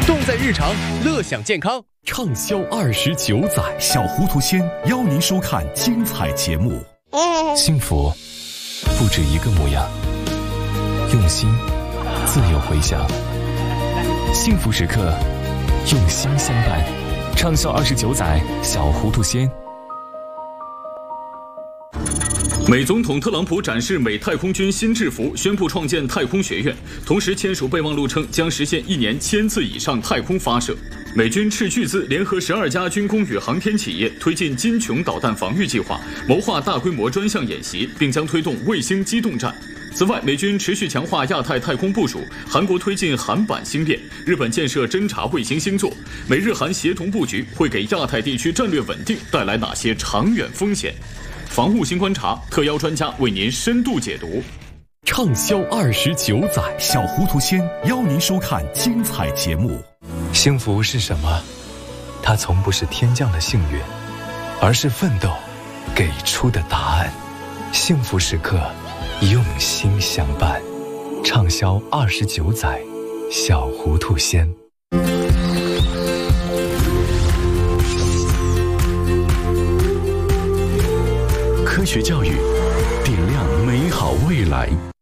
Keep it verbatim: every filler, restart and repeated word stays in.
动在日常，乐享健康。 畅销二十九载，小糊涂仙邀您收看精彩节目。 幸福不止一个模样，用心自有回响。幸福时刻，用心相伴。畅销二十九载，小糊涂仙。 美总统特朗普展示美太空军新制服，宣布创建太空学院，同时签署备忘录称将实现一年千次以上太空发射。美军斥巨资联合十二家军工与航天企业，推进金琼导弹防御计划，谋划大规模专项演习，并将推动卫星机动战。此外，美军持续强化亚太太空部署，韩国推进韩版星链，日本建设侦察卫星星座。美日韩协同布局会给亚太地区战略稳定带来哪些长远风险？防务新观察，特邀专家为您深度解读。 畅销二十九载，小糊涂仙邀您收看精彩节目。 幸福是什么？它从不是天降的幸运，而是奋斗给出的答案。幸福时刻，用心相伴。畅销二十九载，小糊涂仙。 科学教育，点亮美好未来。